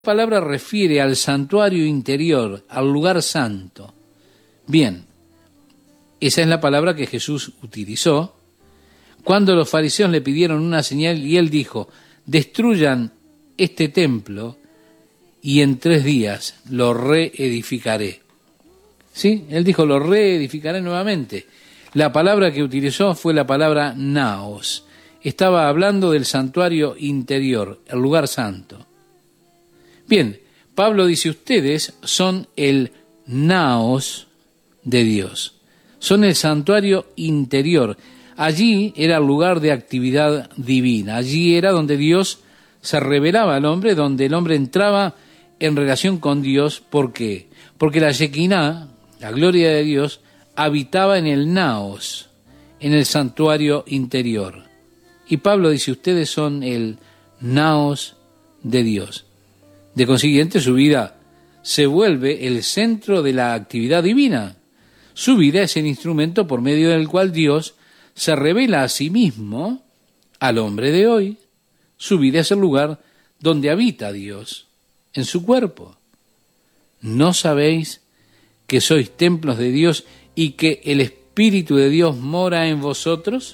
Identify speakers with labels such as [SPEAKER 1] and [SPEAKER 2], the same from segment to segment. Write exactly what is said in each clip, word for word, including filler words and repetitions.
[SPEAKER 1] La palabra refiere al santuario interior, al lugar santo. Bien, esa es la palabra que Jesús utilizó cuando los fariseos le pidieron una señal y él dijo: destruyan este templo y en tres días lo reedificaré. ¿Sí? Él dijo: lo reedificaré nuevamente. La palabra que utilizó fue la palabra naos. Estaba hablando del santuario interior, el lugar santo. Bien, Pablo dice: ustedes son el naos de Dios, son el santuario interior. Allí era el lugar de actividad divina, allí era donde Dios se revelaba al hombre, donde el hombre entraba en relación con Dios. ¿Por qué? Porque la Shekinah, la gloria de Dios, habitaba en el naos, en el santuario interior. Y Pablo dice: ustedes son el naos de Dios. De consiguiente, su vida se vuelve el centro de la actividad divina. Su vida es el instrumento por medio del cual Dios se revela a sí mismo al hombre de hoy. Su vida es el lugar donde habita Dios, en su cuerpo. ¿No sabéis que sois templos de Dios y que el Espíritu de Dios mora en vosotros?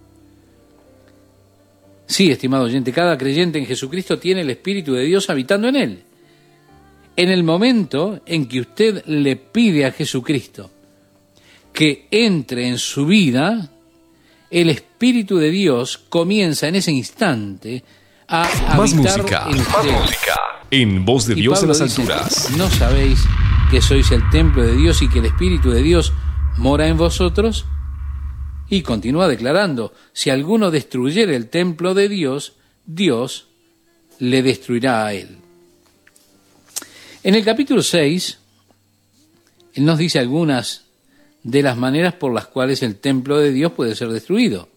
[SPEAKER 1] Sí, estimado oyente, cada creyente en Jesucristo tiene el Espíritu de Dios habitando en él. En el momento en que usted le pide a Jesucristo que entre en su vida, el Espíritu de Dios comienza en ese instante a
[SPEAKER 2] más
[SPEAKER 1] habitar
[SPEAKER 2] música,
[SPEAKER 1] en
[SPEAKER 2] más
[SPEAKER 1] usted.
[SPEAKER 2] música. En voz de
[SPEAKER 1] Y
[SPEAKER 2] Dios
[SPEAKER 1] Pablo
[SPEAKER 2] en las
[SPEAKER 1] dice:
[SPEAKER 2] alturas.
[SPEAKER 1] ¿no sabéis que sois el templo de Dios y que el Espíritu de Dios mora en vosotros? Y continúa declarando: si alguno destruyere el templo de Dios, Dios le destruirá a él. En el capítulo seis, él nos dice algunas de las maneras por las cuales el templo de Dios puede ser destruido.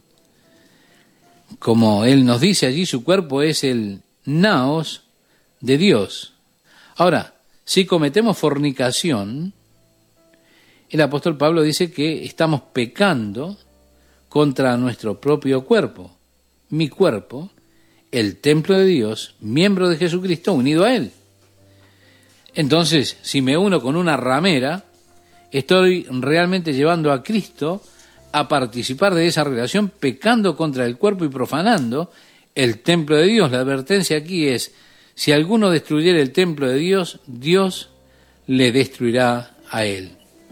[SPEAKER 1] Como él nos dice allí, su cuerpo es el naos de Dios. Ahora, si cometemos fornicación, el apóstol Pablo dice que estamos pecando contra nuestro propio cuerpo. Mi cuerpo, el templo de Dios, miembro de Jesucristo, unido a él. Entonces, si me uno con una ramera, estoy realmente llevando a Cristo a participar de esa relación, pecando contra el cuerpo y profanando el templo de Dios. La advertencia aquí es: si alguno destruyere el templo de Dios, Dios le destruirá a él.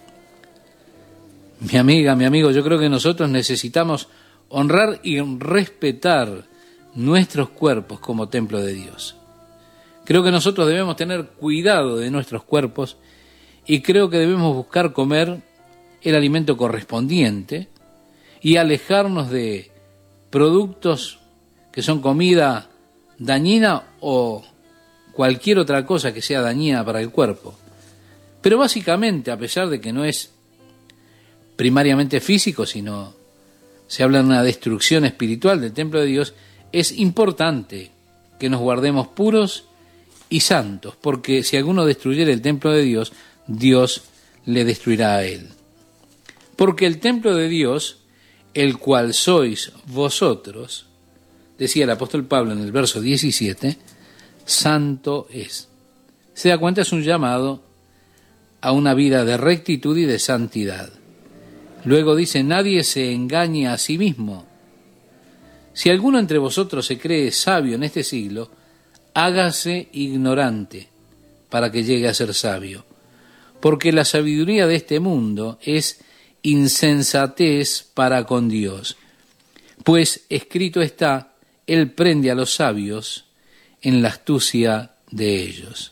[SPEAKER 1] Mi amiga, mi amigo, yo creo que nosotros necesitamos honrar y respetar nuestros cuerpos como templo de Dios. Creo que nosotros debemos tener cuidado de nuestros cuerpos y creo que debemos buscar comer el alimento correspondiente y alejarnos de productos que son comida dañina o cualquier otra cosa que sea dañina para el cuerpo. Pero básicamente, a pesar de que no es primariamente físico, sino se habla de una destrucción espiritual del templo de Dios, es importante que nos guardemos puros y santos, porque si alguno destruyere el templo de Dios, Dios le destruirá a él. Porque el templo de Dios, el cual sois vosotros, decía el apóstol Pablo en el verso diecisiete, santo es. Se da cuenta, es un llamado a una vida de rectitud y de santidad. Luego dice: nadie se engañe a sí mismo. Si alguno entre vosotros se cree sabio en este siglo, hágase ignorante para que llegue a ser sabio. Porque la sabiduría de este mundo es insensatez para con Dios. Pues escrito está: Él prende a los sabios en la astucia de ellos.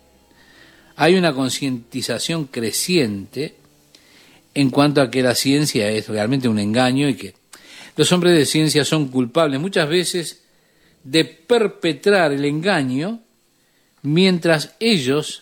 [SPEAKER 1] Hay una concientización creciente en cuanto a que la ciencia es realmente un engaño y que los hombres de ciencia son culpables muchas veces de perpetrar el engaño mientras ellos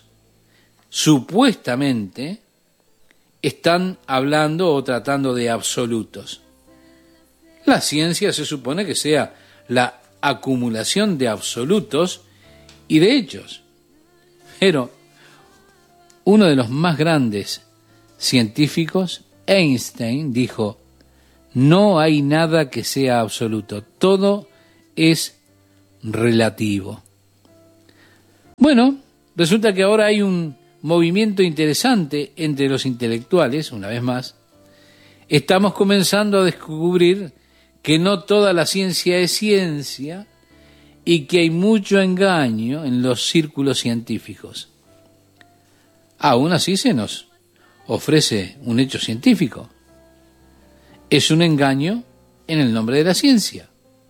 [SPEAKER 1] supuestamente están hablando o tratando de absolutos. La ciencia se supone que sea la acumulación de absolutos y de hechos, pero uno de los más grandes científicos, Einstein, dijo: no hay nada que sea absoluto, todo es relativo. Bueno, resulta que ahora hay un movimiento interesante entre los intelectuales, una vez más. Estamos comenzando a descubrir que no toda la ciencia es ciencia y que hay mucho engaño en los círculos científicos. Aún así se nos ofrece un hecho científico. Es un engaño en el nombre de la ciencia.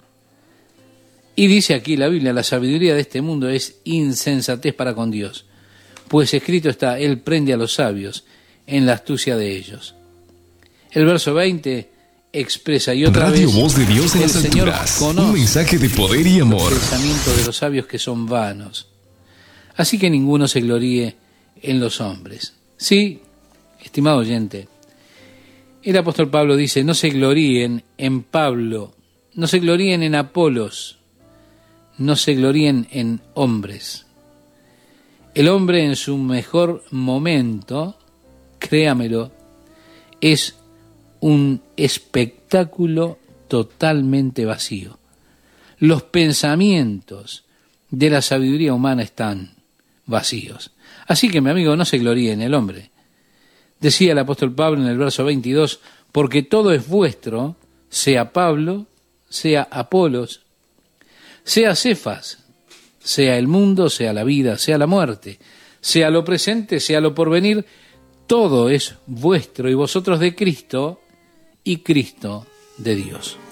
[SPEAKER 1] Y dice aquí la Biblia, la sabiduría de este mundo es insensatez para con Dios, pues escrito está, Él prende a los sabios en la astucia de ellos. El verso veinte expresa, y otra
[SPEAKER 2] Radio
[SPEAKER 1] vez,
[SPEAKER 2] Voz de Dios en
[SPEAKER 1] el
[SPEAKER 2] las
[SPEAKER 1] Señor
[SPEAKER 2] alturas,
[SPEAKER 1] conoce
[SPEAKER 2] un mensaje de poder y amor.
[SPEAKER 1] el pensamiento de los sabios que son vanos. Así que ninguno se gloríe en los hombres. Sí, estimado oyente, el apóstol Pablo dice, no se gloríen en Pablo, no se gloríen en Apolos, no se gloríen en hombres. El hombre en su mejor momento, créamelo, es un espectáculo totalmente vacío. Los pensamientos de la sabiduría humana están vacíos. Así que, mi amigo, no se gloríe en el hombre. Decía el apóstol Pablo en el verso veintidós, porque todo es vuestro, sea Pablo, sea Apolos, sea Cefas, sea el mundo, sea la vida, sea la muerte, sea lo presente, sea lo porvenir, todo es vuestro y vosotros de Cristo y Cristo de Dios.